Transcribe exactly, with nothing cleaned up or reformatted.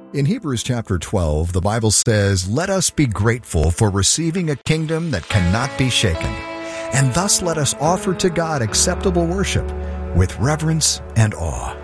In Hebrews chapter twelve, the Bible says, "Let us be grateful for receiving a kingdom that cannot be shaken, and thus let us offer to God acceptable worship with reverence and awe."